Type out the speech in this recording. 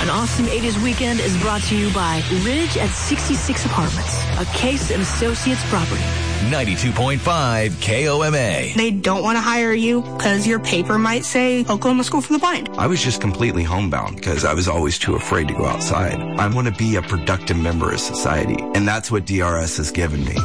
An awesome 80s weekend is brought to you by Ridge at 66 Apartments, a Case and Associates property. 92.5 KOMA. They don't want to hire you because your paper might say Oklahoma School for the Blind. I was just completely homebound because I was always too afraid to go outside. I want to be a productive member of society, and that's what DRS has given me.